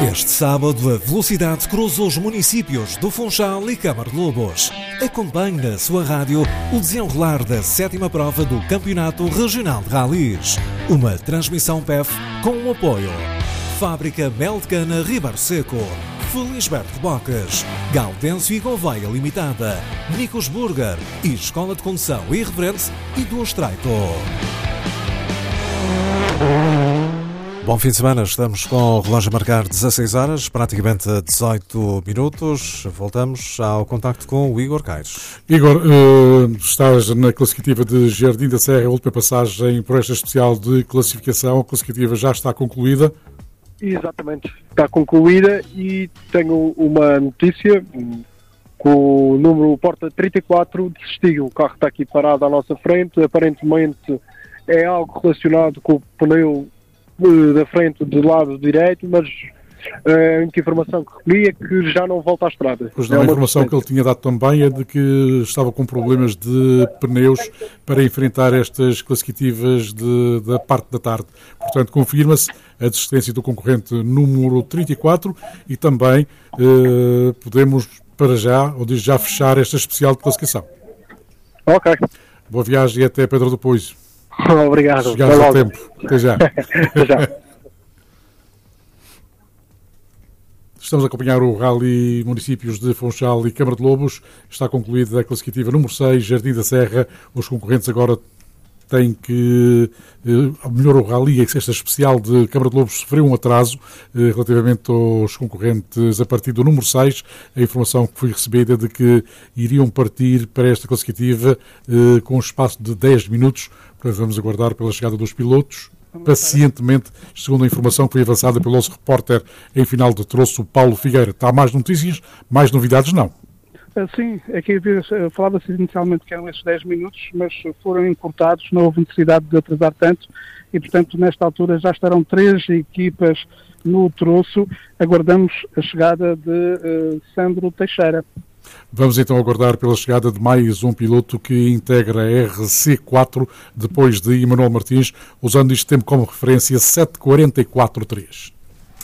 Este sábado, a velocidade cruza os municípios do Funchal e Câmara de Lobos. Acompanhe na sua rádio o desenrolar da 7ª prova do Campeonato Regional de Rallys. Uma transmissão PEF com o apoio Fábrica Mel de Cana Ribeiro Seco, Felisberto de Bocas, Gaudêncio e Gouveia Limitada, Nicos Burger e Escola de Condução Irreverente e do Estreito. Bom fim de semana, estamos com o relógio a marcar 16 horas, praticamente 18 minutos. Voltamos ao contacto com o Igor Caires. Igor, estás na classificativa de Jardim da Serra, a última passagem por esta especial de classificação. A classificativa já está concluída? Exatamente, está concluída e tenho uma notícia com o número porta 34 desistiu. O carro está aqui parado à nossa frente, aparentemente é algo relacionado com o pneu da frente do lado direito, mas a única informação que recolhi é que já não volta à estrada. Pois não, a informação que ele tinha dado também é de que estava com problemas de pneus para enfrentar estas classificativas da parte da tarde. Portanto, confirma-se a desistência do concorrente número 34 e também podemos para já, ou desde já, fechar esta especial de classificação. Ok. Boa viagem e até Pedro do Poiso. Obrigado. Chegaste ao tempo. Até já. Até já. Estamos a acompanhar o Rally Municípios de Funchal e Câmara de Lobos. Está concluída a classificativa número 6, Jardim da Serra. Os concorrentes agora têm que... melhor o Rally, esta especial de Câmara de Lobos sofreu um atraso relativamente aos concorrentes a partir do número 6. A informação que foi recebida é de que iriam partir para esta classificativa com um espaço de 10 minutos. Portanto, vamos aguardar pela chegada dos pilotos. Pacientemente, segundo a informação que foi avançada pelo nosso repórter em final de troço, Paulo Figueira. Está mais notícias? Mais novidades? Não. Sim, aqui falava-se inicialmente que eram esses 10 minutos, mas foram encurtados, não houve necessidade de atrasar tanto e, portanto, nesta altura já estarão 3 equipas no troço. Aguardamos a chegada de Sandro Teixeira. Vamos então aguardar pela chegada de mais um piloto que integra a RC4 depois de Emanuel Martins, usando este tempo como referência 7:44.3.